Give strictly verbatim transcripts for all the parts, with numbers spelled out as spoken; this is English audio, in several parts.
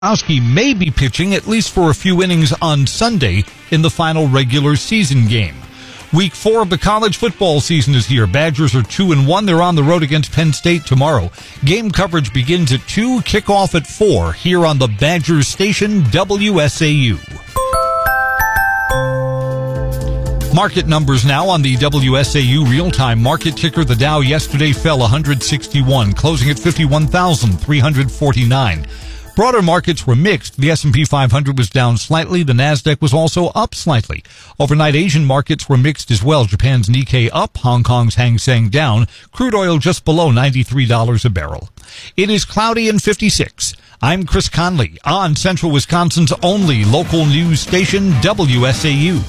Gronkowski may be pitching at least for a few innings on Sunday in the final regular season game. Week four of the college football season is here. Badgers are two and one. They're on the road against Penn State tomorrow. Game coverage begins at two, kickoff at four here on the Badgers station, W S A U. Market numbers now on the W S A U real-time market ticker. The Dow yesterday fell one hundred sixty-one, closing at fifty-one thousand three hundred forty-nine. Broader markets were mixed. The S and P five hundred was down slightly. The Nasdaq was also up slightly. Overnight Asian markets were mixed as well. Japan's Nikkei up, Hong Kong's Hang Seng down. Crude oil just below ninety-three dollars a barrel. It is cloudy and fifty-six. I'm Chris Conley on Central Wisconsin's only local news station, W S A U.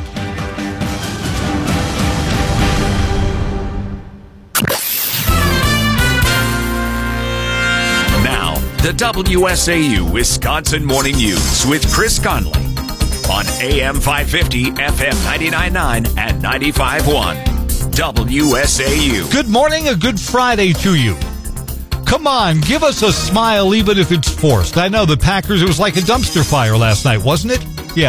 The W S A U Wisconsin Morning News with Chris Conley on A M five fifty, F M ninety-nine point nine and ninety-five point one. W S A U. Good morning, a good Friday to you. Come on, give us a smile even if it's forced. I know the Packers, it was like a dumpster fire last night, wasn't it? Yeah.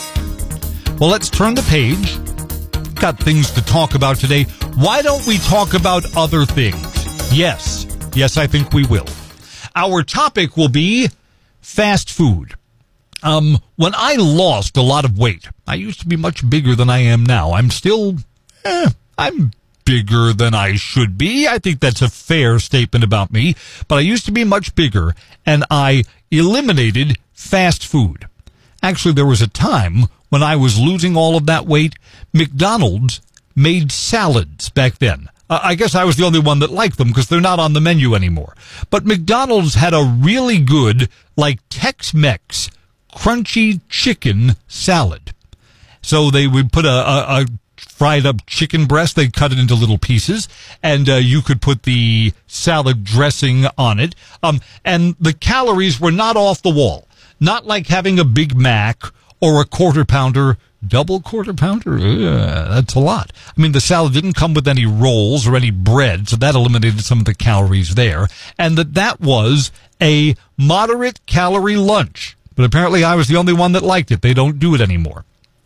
Well, let's turn the page. Got things to talk about today. Why don't we talk about other things? Yes. Yes, I think we will. Our topic will be fast food. Um, when I lost a lot of weight, I used to be much bigger than I am now. I'm still, eh, I'm bigger than I should be. I think that's a fair statement about me. But I used to be much bigger, and I eliminated fast food. Actually, there was a time when I was losing all of that weight. McDonald's made salads back then. I guess I was the only one that liked them because they're not on the menu anymore. But McDonald's had a really good, like Tex-Mex, crunchy chicken salad. So they would put a, a, a fried up chicken breast. They'd cut it into little pieces, and uh, you could put the salad dressing on it. Um, and the calories were not off the wall. Not like having a Big Mac or a quarter pounder. Double quarter pounder? Ugh, that's a lot. I mean, the salad didn't come with any rolls or any bread, so that eliminated some of the calories there. And that that was a moderate calorie lunch. But apparently I was the only one that liked it. They don't do it anymore.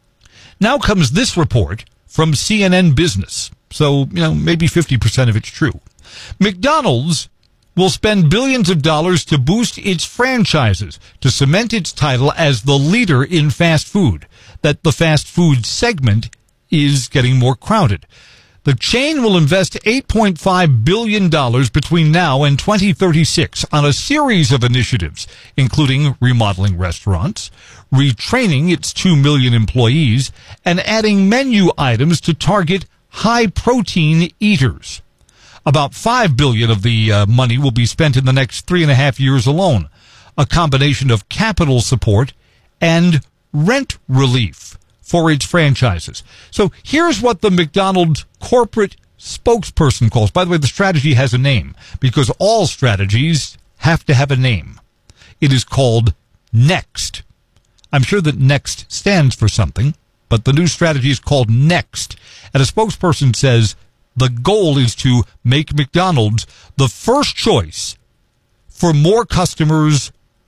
Now comes this report from C N N Business. So, you know, maybe fifty percent of it's true. McDonald's will spend billions of dollars to boost its franchises, to cement its title as the leader in fast food. That the fast food segment is getting more crowded. The chain will invest eight point five billion dollars between now and twenty thirty-six on a series of initiatives, including remodeling restaurants, retraining its two million employees, and adding menu items to target high-protein eaters. About five billion dollars of the uh, money will be spent in the next three and a half years alone, a combination of capital support and rent relief for its franchises. So here's what the McDonald's corporate spokesperson calls. By the way, the strategy has a name because all strategies have to have a name. It is called NEXT. I'm sure that NEXT stands for something, but the new strategy is called NEXT. And a spokesperson says the goal is to make McDonald's the first choice for more customers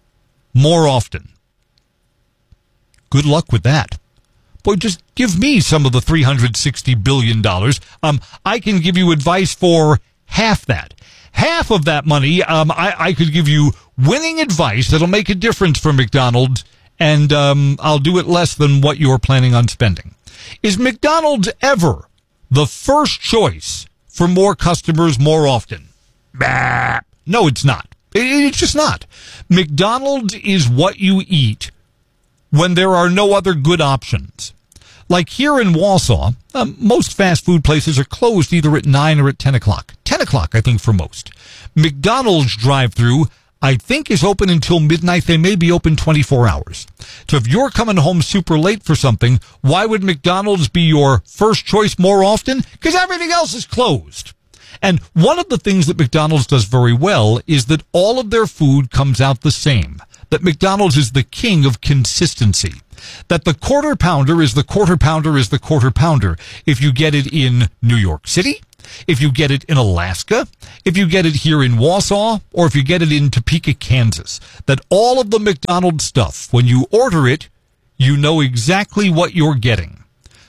more often. Good luck with that. Boy, just give me some of the three hundred sixty billion dollars. Um, I can give you advice for half that. Half of that money, um, I, I could give you winning advice that'll make a difference for McDonald's, and um, I'll do it less than what you're planning on spending. Is McDonald's ever the first choice for more customers more often? Bah. No, it's not. It, it's just not. McDonald's is what you eat when there are no other good options. Like here in Wausau, um, most fast food places are closed either at nine or at ten o'clock. ten o'clock, I think, for most. McDonald's drive-thru, I think, is open until midnight. They may be open twenty-four hours. So if you're coming home super late for something, why would McDonald's be your first choice more often? Because everything else is closed. And one of the things that McDonald's does very well is that all of their food comes out the same. That McDonald's is the king of consistency. That the quarter pounder is the quarter pounder is the quarter pounder. If you get it in New York City, if you get it in Alaska, if you get it here in Wausau, or if you get it in Topeka, Kansas, that all of the McDonald's stuff, when you order it, you know exactly what you're getting.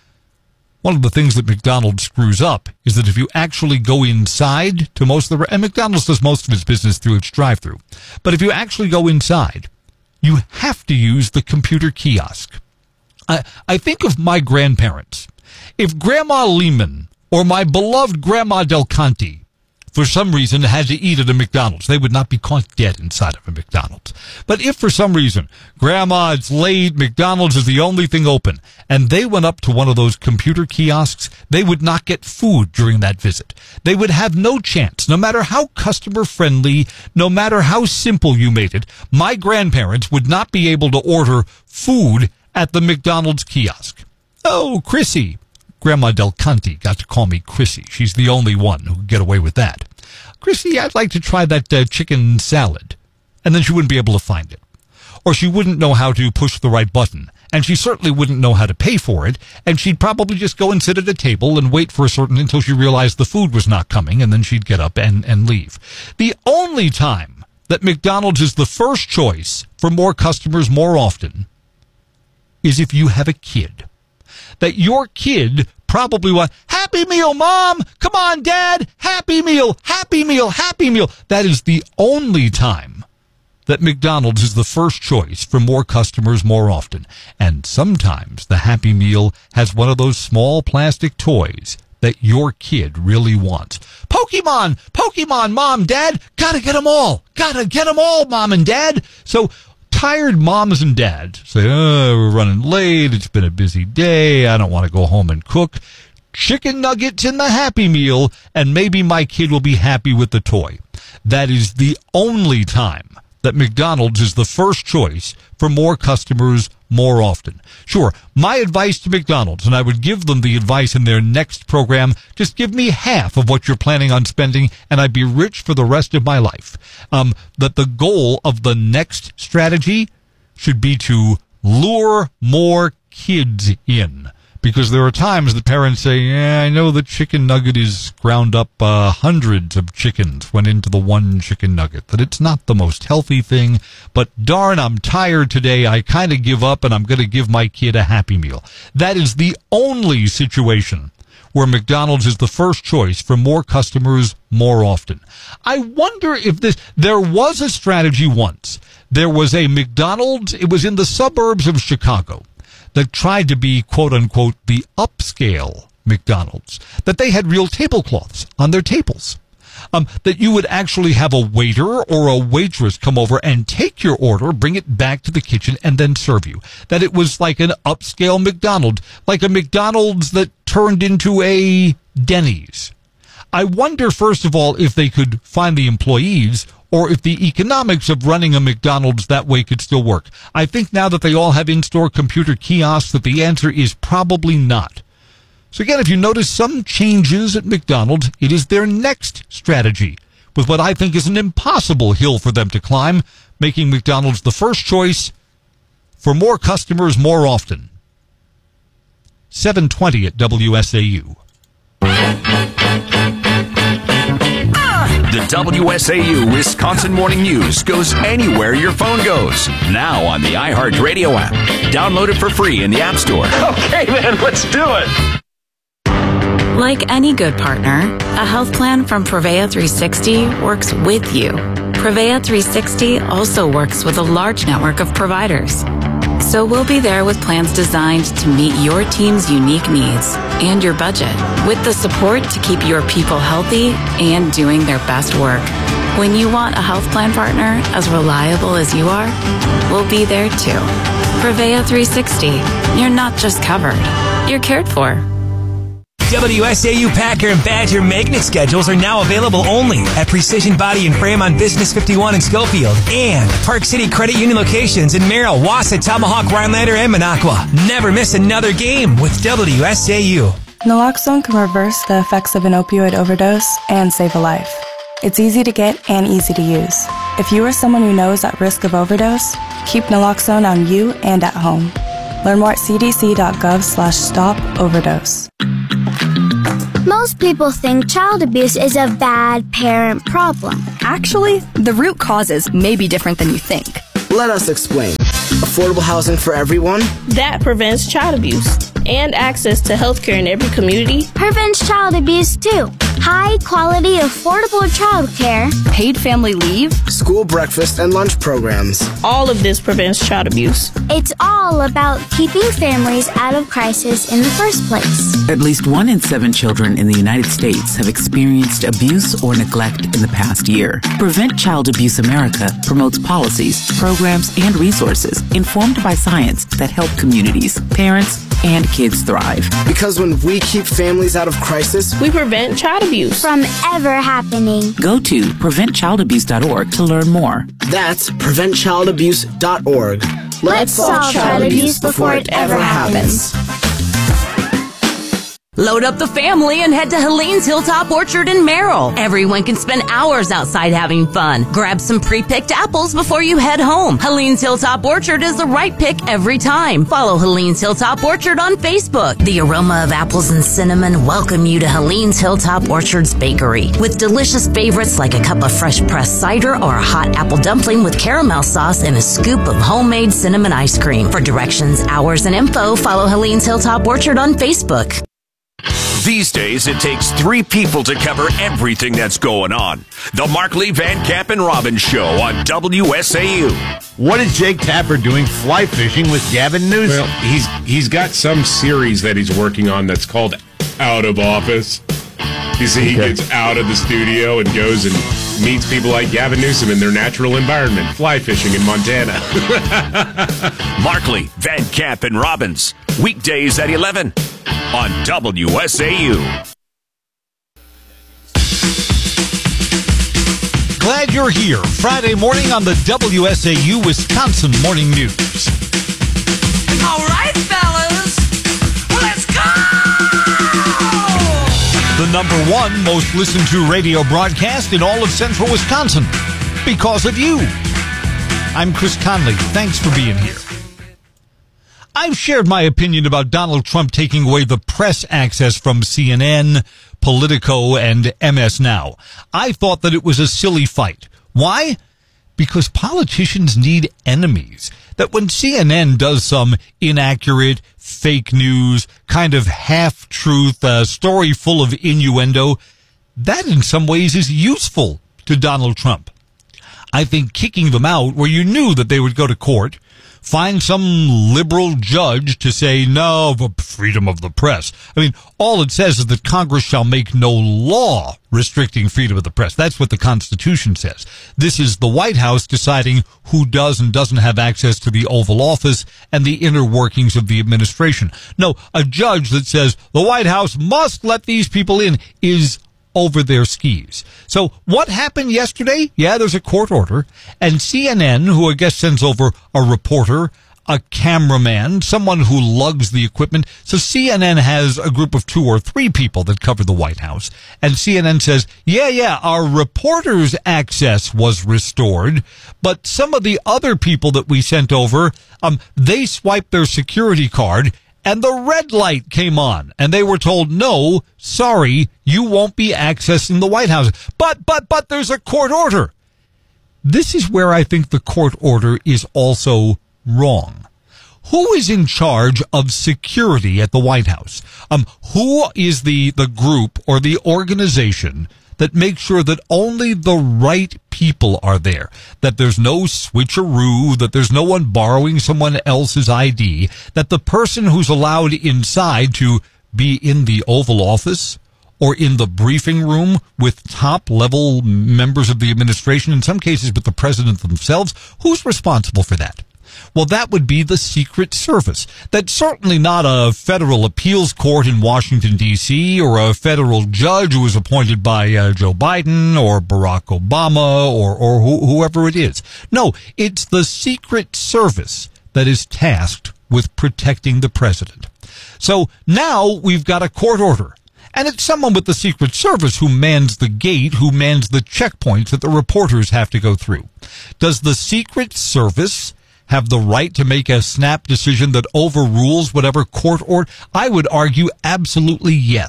One of the things that McDonald's screws up is that if you actually go inside to most of the, and McDonald's does most of its business through its drive-thru, but if you actually go inside, you have to use the computer kiosk. I, I think of my grandparents. If Grandma Lehman or my beloved Grandma Del Conte, for some reason, had to eat at a McDonald's, they would not be caught dead inside of a McDonald's. But if for some reason, Grandma, it's late, McDonald's is the only thing open, and they went up to one of those computer kiosks, they would not get food during that visit. They would have no chance, no matter how customer-friendly, no matter how simple you made it, my grandparents would not be able to order food at the McDonald's kiosk. Oh, Chrissy. Grandma Del Conte got to call me Chrissy. She's the only one who could get away with that. Chrissy, I'd like to try that uh, chicken salad. And then she wouldn't be able to find it. Or she wouldn't know how to push the right button. And she certainly wouldn't know how to pay for it. And she'd probably just go and sit at a table and wait for a certain until she realized the food was not coming. And then she'd get up and, and leave. The only time that McDonald's is the first choice for more customers more often is if you have a kid. That your kid probably wants, Happy Meal, Mom! Come on, Dad! Happy Meal! Happy Meal! Happy Meal! That is the only time that McDonald's is the first choice for more customers more often. And sometimes the Happy Meal has one of those small plastic toys that your kid really wants. Pokemon! Pokemon, Mom, Dad! Gotta get them all! Gotta get them all, Mom and Dad! So, tired moms and dads say, oh, we're running late. It's been a busy day. I don't want to go home and cook. Chicken nuggets in the Happy Meal, and maybe my kid will be happy with the toy. That is the only time that McDonald's is the first choice for more customers more often. Sure, my advice to McDonald's, and I would give them the advice in their next program, just give me half of what you're planning on spending, and I'd be rich for the rest of my life. Um, that the goal of the next strategy should be to lure more kids in. Because there are times that parents say, yeah, I know the chicken nugget is ground up, uh, hundreds of chickens went into the one chicken nugget, that it's not the most healthy thing, but darn, I'm tired today, I kind of give up, and I'm going to give my kid a Happy Meal. That is the only situation where McDonald's is the first choice for more customers more often. I wonder if this, there was a strategy once. There was a McDonald's, it was in the suburbs of Chicago, that tried to be, quote-unquote, the upscale McDonald's, that they had real tablecloths on their tables, um, that you would actually have a waiter or a waitress come over and take your order, bring it back to the kitchen, and then serve you, that it was like an upscale McDonald's, like a McDonald's that turned into a Denny's. I wonder, first of all, if they could find the employees, or if the economics of running a McDonald's that way could still work. I think now that they all have in-store computer kiosks that the answer is probably not. So again, if you notice some changes at McDonald's, it is their next strategy, with what I think is an impossible hill for them to climb, making McDonald's the first choice for more customers more often. seven twenty at W S A U. The W S A U Wisconsin Morning News goes anywhere your phone goes. Now on the iHeartRadio app. Download it for free in the App Store. Okay, man, let's do it. Like any good partner, a health plan from Prevea three sixty works with you. Prevea three sixty also works with a large network of providers. So we'll be there with plans designed to meet your team's unique needs and your budget, with the support to keep your people healthy and doing their best work. When you want a health plan partner as reliable as you are, we'll be there too. Prevea three sixty. You're not just covered, you're cared for. W S A U Packer and Badger magnet schedules are now available only at Precision Body and Frame on Business fifty-one in Schofield and Park City Credit Union locations in Merrill, Wausau, Tomahawk, Rhinelander, and Minocqua. Never miss another game with W S A U. Naloxone can reverse the effects of an opioid overdose and save a life. It's easy to get and easy to use. If you or someone you know is at risk of overdose, keep naloxone on you and at home. Learn more at c d c dot gov slash stop overdose. Most people think child abuse is a bad parent problem. Actually, the root causes may be different than you think. Let us explain. Affordable housing for everyone? That prevents child abuse. And access to health care in every community prevents child abuse too. High quality, affordable child care, paid family leave, school breakfast and lunch programs. All of this prevents child abuse. It's all about keeping families out of crisis in the first place. At least one in seven children in the United States have experienced abuse or neglect in the past year. Prevent Child Abuse America promotes policies, programs, and resources informed by science that help communities, parents, and kids thrive. Because when we keep families out of crisis, we prevent child abuse from ever happening. Go to prevent child abuse dot org to learn more. That's prevent child abuse dot org. Let's, Let's solve child abuse before it ever happens. Load up the family and head to Helene's Hilltop Orchard in Merrill. Everyone can spend hours outside having fun. Grab some pre-picked apples before you head home. Helene's Hilltop Orchard is the right pick every time. Follow Helene's Hilltop Orchard on Facebook. The aroma of apples and cinnamon welcome you to Helene's Hilltop Orchard's Bakery. With delicious favorites like a cup of fresh pressed cider or a hot apple dumpling with caramel sauce and a scoop of homemade cinnamon ice cream. For directions, hours, and info, follow Helene's Hilltop Orchard on Facebook. These days, it takes three people to cover everything that's going on. The Markley, Van Camp, and Robbins Show on W S A U. What is Jake Tapper doing fly fishing with Gavin Newsom? Well, he's he's got some series that he's working on that's called Out of Office. You see, he okay. gets out of the studio and goes and meets people like Gavin Newsom in their natural environment, fly fishing in Montana. Markley, Van Camp, and Robbins, weekdays at eleven. On W S A U. Glad you're here. Friday morning on the W S A U Wisconsin Morning News. All right, fellas, let's go! The number one most listened to radio broadcast in all of central Wisconsin. Because of you. I'm Chris Conley. Thanks for being here. I've shared my opinion about Donald Trump taking away the press access from C N N, Politico, and M S Now. I thought that it was a silly fight. Why? Because politicians need enemies. That when C N N does some inaccurate, fake news, kind of half-truth, uh, story full of innuendo, that in some ways is useful to Donald Trump. I think kicking them out where you knew that they would go to court, find some liberal judge to say, no, the freedom of the press. I mean, all it says is that Congress shall make no law restricting freedom of the press. That's what the Constitution says. This is the White House deciding who does and doesn't have access to the Oval Office and the inner workings of the administration. No, a judge that says the White House must let these people in is over their skis. So what happened yesterday? Yeah, there's a court order, and C N N, who I guess sends over a reporter, a cameraman, someone who lugs the equipment. So C N N has a group of two or three people that cover the White House, and C N N says, yeah, yeah, our reporters' access was restored, but some of the other people that we sent over, um, they swiped their security card, and the red light came on, and they were told, no, sorry, you won't be accessing the White House. But, but, but there's a court order. This is where I think the court order is also wrong. Who is in charge of security at the White House? Um, who is the, the group or the organization that makes sure that only the right people are there, that there's no switcheroo, that there's no one borrowing someone else's I D, that the person who's allowed inside to be in the Oval Office or in the briefing room with top-level members of the administration, in some cases with the president themselves, who's responsible for that? Well, that would be the Secret Service. That's certainly not a federal appeals court in Washington, D C, or a federal judge who was appointed by uh, Joe Biden or Barack Obama or, or wh- whoever it is. No, it's the Secret Service that is tasked with protecting the president. So now we've got a court order. And it's someone with the Secret Service who mans the gate, who mans the checkpoints that the reporters have to go through. Does the Secret Service have the right to make a snap decision that overrules whatever court order? I would argue absolutely yes.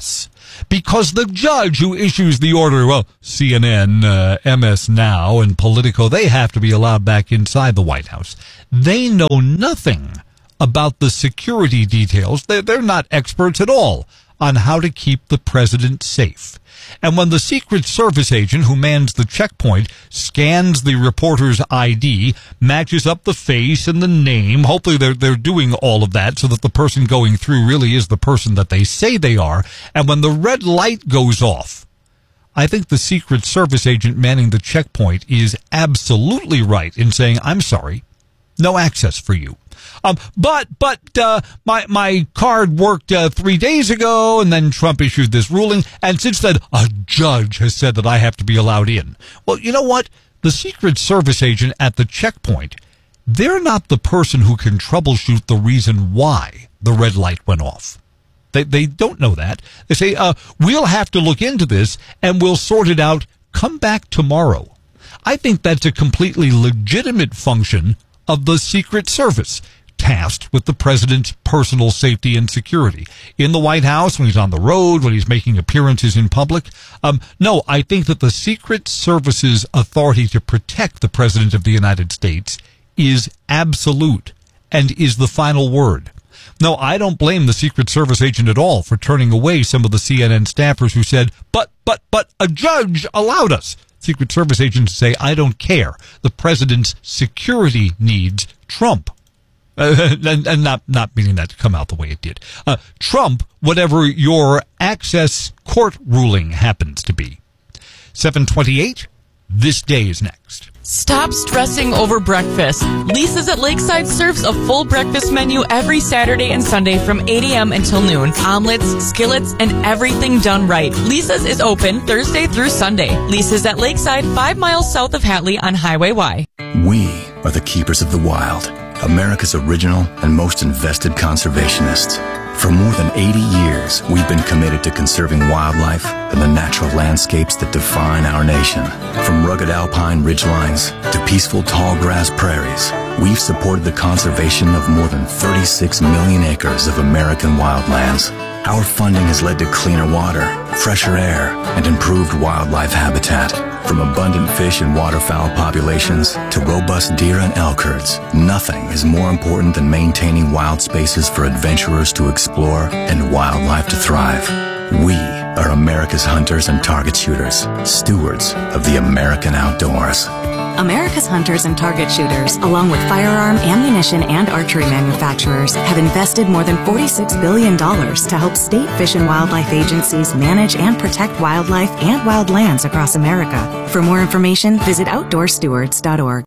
because the judge who issues the order, well, C N N, uh, M S Now, and Politico, they have to be allowed back inside the White House. They know nothing about the security details. They're, they're not experts at all on how to keep the president safe. And when the Secret Service agent who mans the checkpoint scans the reporter's I D, matches up the face and the name, hopefully they're, they're doing all of that so that the person going through really is the person that they say they are. And when the red light goes off, I think the Secret Service agent manning the checkpoint is absolutely right in saying, I'm sorry, no access for you. Um, but, but, uh, my, my card worked, uh, three days ago, and then Trump issued this ruling, and since then, a judge has said that I have to be allowed in. Well, you know what? The Secret Service agent at the checkpoint, they're not the person who can troubleshoot the reason why the red light went off. They, they don't know that. They say, uh, we'll have to look into this, and we'll sort it out. Come back tomorrow. I think that's a completely legitimate function of the Secret Service, tasked with the president's personal safety and security. In the White House, when he's on the road, when he's making appearances in public. Um, no, I think that the Secret Service's authority to protect the President of the United States is absolute and is the final word. No, I don't blame the Secret Service agent at all for turning away some of the C N N staffers who said, but, but, but a judge allowed us. Secret Service agents say, I don't care. The president's security needs Trump. Uh, and, and not, not meaning that to come out the way it did. Uh, Trump, whatever your access court ruling happens to be. seven twenty-eight, this day is next. Stop stressing over breakfast. Lisa's at Lakeside serves a full breakfast menu every Saturday and Sunday from eight a.m. until noon. Omelets, skillets, and everything done right. Lisa's is open Thursday through Sunday. Lisa's at Lakeside, five miles south of Hatley on Highway Y. We are the keepers of the wild, America's original and most invested conservationists. For more than eighty years, we've been committed to conserving wildlife and the natural landscapes that define our nation. From rugged alpine ridgelines to peaceful tall grass prairies, we've supported the conservation of more than thirty-six million acres of American wildlands. Our funding has led to cleaner water, fresher air, and improved wildlife habitat. From abundant fish and waterfowl populations to robust deer and elk herds, nothing is more important than maintaining wild spaces for adventurers to explore and wildlife to thrive. We are America's hunters and target shooters, stewards of the American outdoors. America's hunters and target shooters, along with firearm, ammunition, and archery manufacturers, have invested more than forty-six billion dollars to help state fish and wildlife agencies manage and protect wildlife and wildlands across America. For more information, visit outdoor stewards dot org.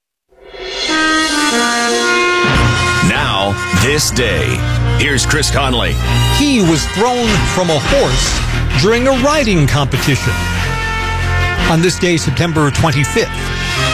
Now, this day. Here's Chris Conley. He was thrown from a horse during a riding competition on this day, September twenty-fifth.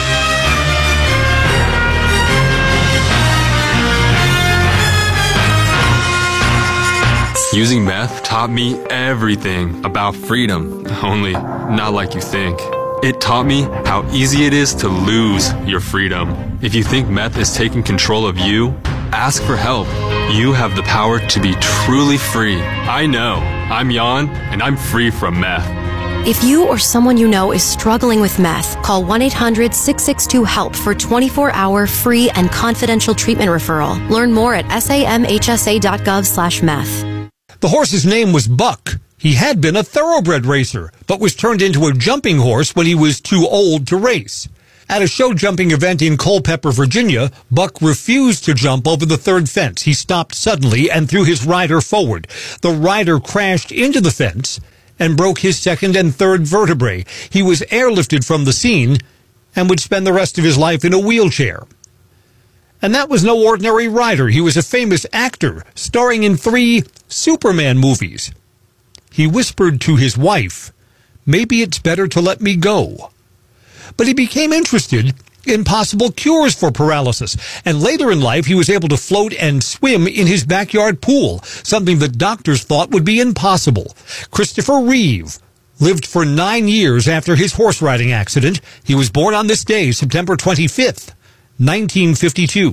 Using meth taught me everything about freedom, only not like you think. It taught me how easy it is to lose your freedom. If you think meth is taking control of you, ask for help. You have the power to be truly free. I know. I'm Jan, and I'm free from meth. If you or someone you know is struggling with meth, call one eight hundred six six two HELP for twenty-four hour free and confidential treatment referral. Learn more at samhsa dot gov slash meth. The horse's name was Buck. He had been a thoroughbred racer, but was turned into a jumping horse when he was too old to race. At a show jumping event in Culpeper, Virginia, Buck refused to jump over the third fence. He stopped suddenly and threw his rider forward. The rider crashed into the fence and broke his second and third vertebrae. He was airlifted from the scene and would spend the rest of his life in a wheelchair. And that was no ordinary rider. He was a famous actor, starring in three Superman movies. He whispered to his wife, "Maybe it's better to let me go." But he became interested in possible cures for paralysis, and later in life he was able to float and swim in his backyard pool, something that doctors thought would be impossible. Christopher Reeve lived for nine years after his horse riding accident. He was born on this day, September twenty-fifth, nineteen fifty-two.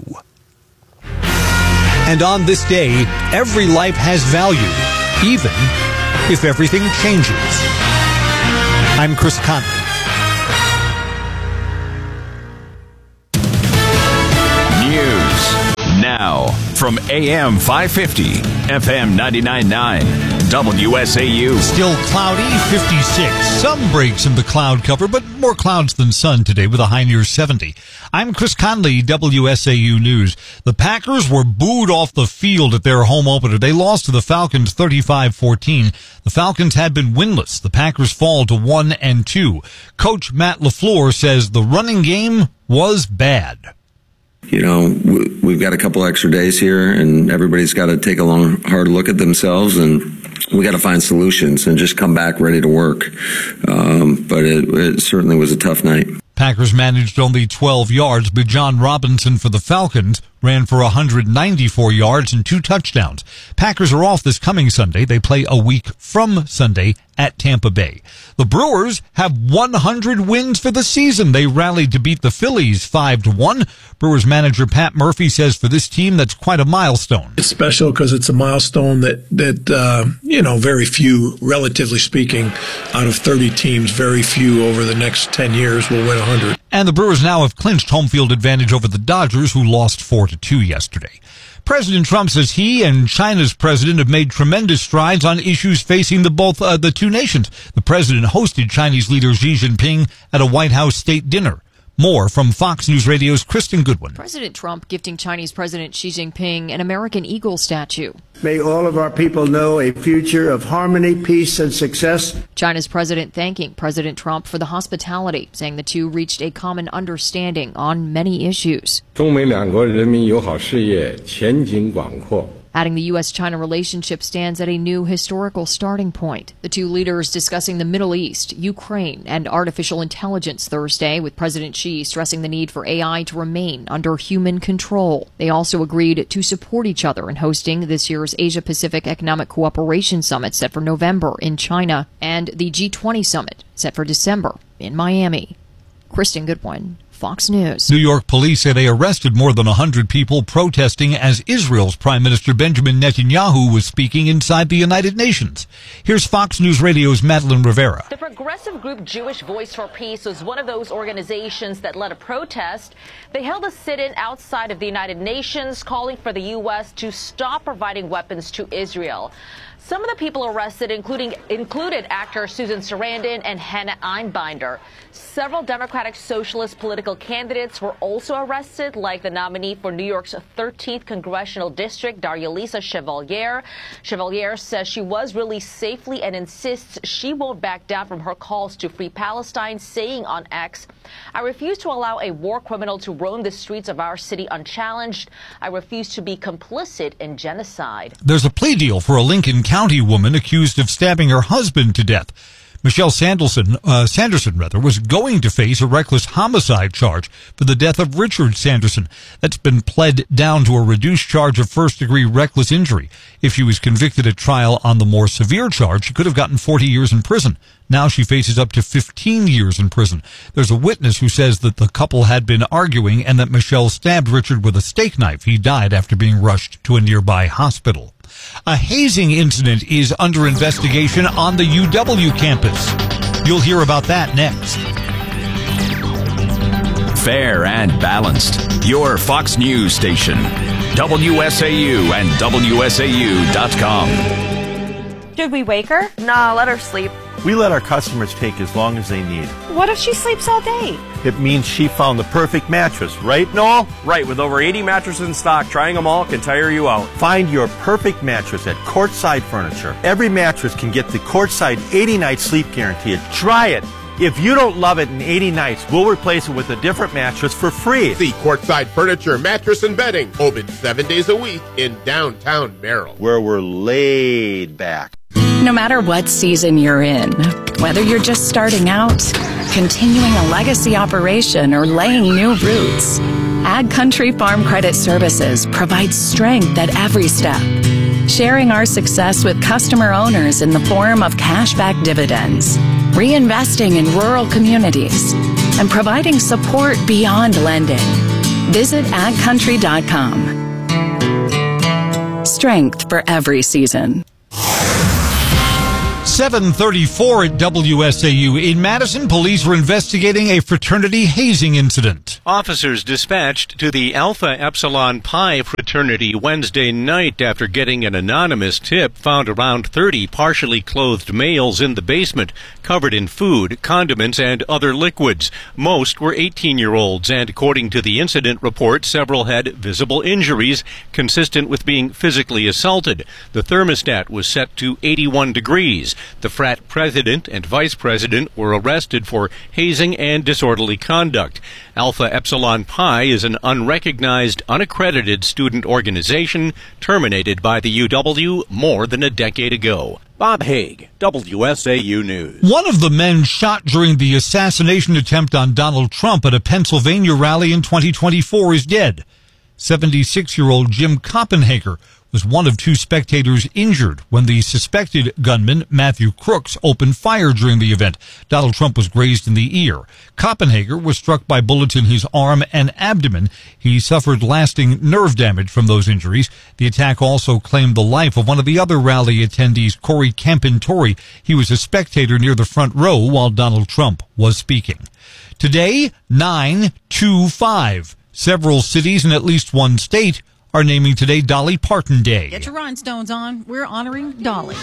And on this day, every life has value, even if everything changes. I'm Chris Conley. News now from A M five fifty, F M ninety-nine point nine, W S A U. Still cloudy, fifty-six. Some breaks in the cloud cover, but more clouds than sun today with a high near seventy. I'm Chris Conley, W S A U News. The Packers were booed off the field at their home opener. They lost to the Falcons thirty-five fourteen. The Falcons had been winless. The Packers fall to one and two. Coach Matt LaFleur says the running game was bad. You know, we've got a couple extra days here, and everybody's got to take a long, hard look at themselves, and we got to find solutions and just come back ready to work. Um, but it, it certainly was a tough night. Packers managed only twelve yards, but John Robinson for the Falcons ran for one hundred ninety-four yards and two touchdowns. Packers are off this coming Sunday. They play a week from Sunday at Tampa Bay. The Brewers have one hundred wins for the season. They rallied to beat the Phillies five to one. Brewers manager Pat Murphy says for this team, that's quite a milestone. It's special because it's a milestone that, that uh, you know, very few, relatively speaking, out of thirty teams, very few over the next ten years will win one hundred. And the Brewers now have clinched home field advantage over the Dodgers, who lost four to two yesterday. President Trump says he and China's president have made tremendous strides on issues facing the both uh, the two nations. The president hosted Chinese leader Xi Jinping at a White House state dinner. More from Fox News Radio's Kristen Goodwin. President Trump gifting Chinese President Xi Jinping an American Eagle statue. May all of our people know a future of harmony, peace, and success. China's president thanking President Trump for the hospitality, saying the two reached a common understanding on many issues. 中美两国人民友好事业前景广阔。 Adding the U S China relationship stands at a new historical starting point. The two leaders discussing the Middle East, Ukraine, and artificial intelligence Thursday, with President Xi stressing the need for A I to remain under human control. They also agreed to support each other in hosting this year's Asia-Pacific Economic Cooperation Summit set for November in China and the G twenty Summit set for December in Miami. Kristen Goodwin, Fox News. New York police say they arrested more than one hundred people protesting as Israel's Prime Minister Benjamin Netanyahu was speaking inside the United Nations. Here's Fox News Radio's Madeline Rivera. The progressive group Jewish Voice for Peace was one of those organizations that led a protest. They held a sit-in outside of the United Nations calling for the U S to stop providing weapons to Israel. Some of the people arrested including included actor Susan Sarandon and Hannah Einbinder. Several Democratic Socialist political candidates were also arrested, like the nominee for New York's thirteenth Congressional District, Darialisa Chevalier. Chevalier says she was released safely and insists she won't back down from her calls to free Palestine, saying on X, "I refuse to allow a war criminal to roam the streets of our city unchallenged. I refuse to be complicit in genocide." There's a plea deal for a Lincoln County woman accused of stabbing her husband to death. Michelle Sanderson, uh, Sanderson rather, was going to face a reckless homicide charge for the death of Richard Sanderson. That's been pled down to a reduced charge of first-degree reckless injury. If she was convicted at trial on the more severe charge, she could have gotten forty years in prison. Now she faces up to fifteen years in prison. There's a witness who says that the couple had been arguing and that Michelle stabbed Richard with a steak knife. He died after being rushed to a nearby hospital. A hazing incident is under investigation on the U W campus. You'll hear about that next. Fair and balanced. Your Fox News station. W S A U and W S A U dot com. Did we wake her? Nah, let her sleep. We let our customers take as long as they need. What if she sleeps all day? It means she found the perfect mattress, right, Noel? Right, with over eighty mattresses in stock, trying them all can tire you out. Find your perfect mattress at Courtside Furniture. Every mattress can get the Courtside eighty night sleep guarantee. Try it. If you don't love it in eighty nights, we'll replace it with a different mattress for free. See Courtside Furniture, Mattress and Bedding, open seven days a week in downtown Merrill, where we're laid back. No matter what season you're in, whether you're just starting out, continuing a legacy operation, or laying new roots, Ag Country Farm Credit Services provides strength at every step, sharing our success with customer owners in the form of cashback dividends, reinvesting in rural communities, and providing support beyond lending. Visit ag country dot com. Strength for every season. seven thirty-four at W S A U. In Madison, police were investigating a fraternity hazing incident. Officers dispatched to the Alpha Epsilon Pi fraternity Wednesday night after getting an anonymous tip found around thirty partially clothed males in the basement, covered in food, condiments, and other liquids. Most were eighteen-year-olds, and according to the incident report, several had visible injuries consistent with being physically assaulted. The thermostat was set to eighty-one degrees. The frat president and vice president were arrested for hazing and disorderly conduct. Alpha Epsilon Pi is an unrecognized, unaccredited student organization terminated by the U W more than a decade ago. Bob Haig, W S A U News. One of the men shot during the assassination attempt on Donald Trump at a Pennsylvania rally in twenty twenty-four is dead. seventy-six-year-old Jim Koppenhager was one of two spectators injured when the suspected gunman, Matthew Crooks, opened fire during the event. Donald Trump was grazed in the ear. Koppenhager was struck by bullets in his arm and abdomen. He suffered lasting nerve damage from those injuries. The attack also claimed the life of one of the other rally attendees, Corey Campantori. He was a spectator near the front row while Donald Trump was speaking. Today, nine two five. Several cities in at least one state are naming today Dolly Parton Day. Get your rhinestones on. We're honoring Dolly.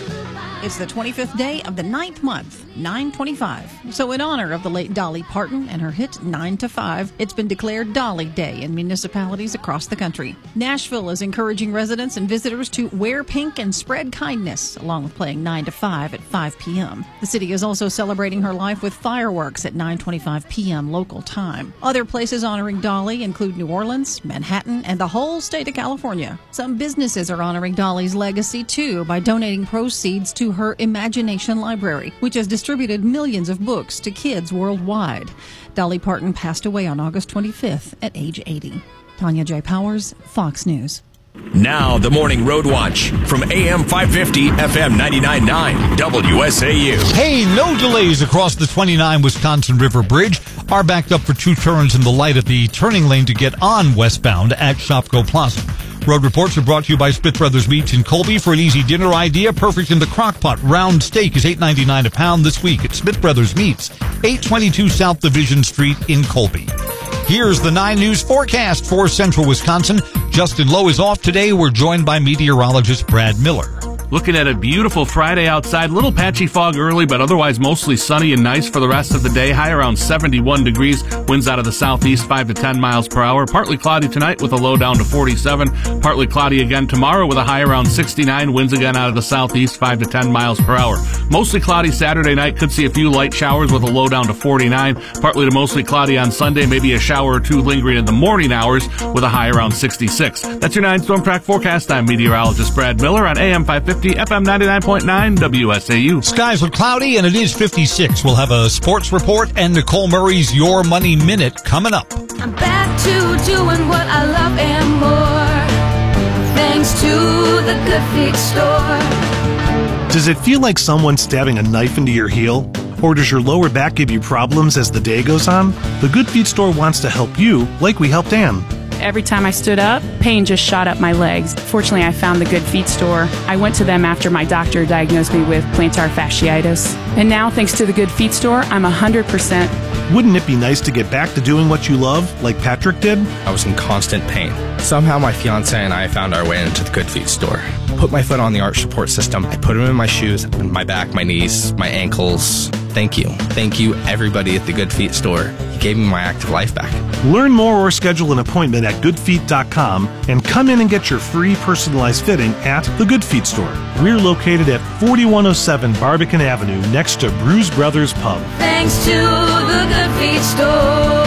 It's the twenty-fifth day of the ninth month, nine twenty-five. So in honor of the late Dolly Parton and her hit nine to five, it's been declared Dolly Day in municipalities across the country. Nashville is encouraging residents and visitors to wear pink and spread kindness, along with playing nine to five at five p.m. The city is also celebrating her life with fireworks at nine twenty-five p.m. local time. Other places honoring Dolly include New Orleans, Manhattan, and the whole state of California. Some businesses are honoring Dolly's legacy, too, by donating proceeds to her Imagination Library, which has distributed millions of books to kids worldwide. Dolly Parton passed away on August twenty-fifth at age eighty. Tanya J. Powers, Fox News. Now, the Morning Road Watch from A M five fifty, F M ninety-nine point nine, W S A U. Hey, no delays across the twenty-nine Wisconsin River Bridge. Are backed up for two turns in the light at the turning lane to get on westbound at Shopko Plaza. Road reports are brought to you by Smith Brothers Meats in Colby. For an easy dinner idea, perfect in the crock pot. Round steak is eight ninety-nine a pound this week at Smith Brothers Meats, eight twenty-two South Division Street in Colby. Here's the nine News forecast for central Wisconsin. Justin Lowe is off today. We're joined by meteorologist Brad Miller. Looking at a beautiful Friday outside. Little patchy fog early, but otherwise mostly sunny and nice for the rest of the day. High around seventy-one degrees. Winds out of the southeast, five to ten miles per hour. Partly cloudy tonight with a low down to forty-seven. Partly cloudy again tomorrow with a high around sixty-nine. Winds again out of the southeast, five to ten miles per hour. Mostly cloudy Saturday night. Could see a few light showers with a low down to forty-nine. Partly to mostly cloudy on Sunday. Maybe a shower or two lingering in the morning hours with a high around sixty-six. That's your nine Storm Track forecast. I'm meteorologist Brad Miller on A M five fifty. F M ninety-nine point nine W S A U. Skies are cloudy and it is fifty-six. We'll have a sports report and Nicole Murray's Your Money Minute coming up. I'm back to doing what I love and more, thanks to the Good Feet store. Does it feel like someone's stabbing a knife into your heel? Or does your lower back give you problems as the day goes on? The Good Feet store wants to help you like we helped Ann. Every time I stood up, pain just shot up my legs. Fortunately, I found the Good Feet store. I went to them after my doctor diagnosed me with plantar fasciitis. And now, thanks to the Good Feet store, I'm one hundred percent. Wouldn't it be nice to get back to doing what you love, like Patrick did? I was in constant pain. Somehow my fiance and I found our way into the Good Feet store. Put my foot on the arch support system. I put them in my shoes, my back, my knees, my ankles. Thank you. Thank you, everybody at the Good Feet store. You gave me my active life back. Learn more or schedule an appointment at good feet dot com and come in and get your free personalized fitting at the Good Feet store. We're located at forty-one oh seven Barbican Avenue next to Bruise Brothers Pub. Thanks to the Good Feet store.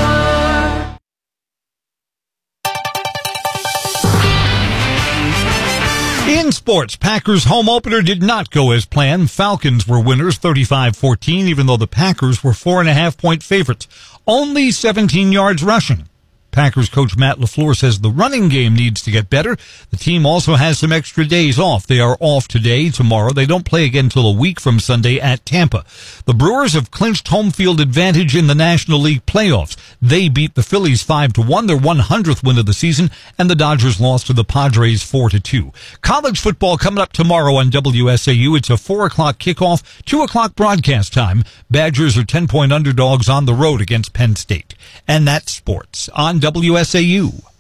In sports, Packers home opener did not go as planned. Falcons were winners thirty-five fourteen, even though the Packers were four and a half point favorites. Only seventeen yards rushing. Packers coach Matt LaFleur says the running game needs to get better. The team also has some extra days off. They are off today, tomorrow. They don't play again until a week from Sunday at Tampa. The Brewers have clinched home field advantage in the National League playoffs. They beat the Phillies five to one, their one hundredth win of the season, and the Dodgers lost to the Padres four to two. College football coming up tomorrow on W S A U. It's a four o'clock kickoff, two o'clock broadcast time. Badgers are ten-point underdogs on the road against Penn State. And that's sports on W S A U.